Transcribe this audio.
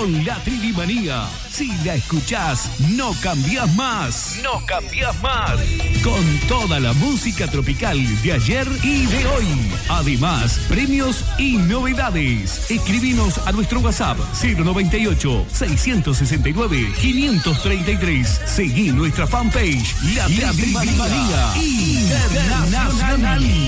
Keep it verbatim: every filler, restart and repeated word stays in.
con la Trivimanía. Si la escuchás, no cambiás más. No cambiás más. Con toda la música tropical de ayer y de hoy. Además, premios y novedades. Escribinos a nuestro WhatsApp cero noventa y ocho, seiscientos sesenta y nueve, quinientos treinta y tres. Seguí nuestra fanpage La Trivimanía Internacional.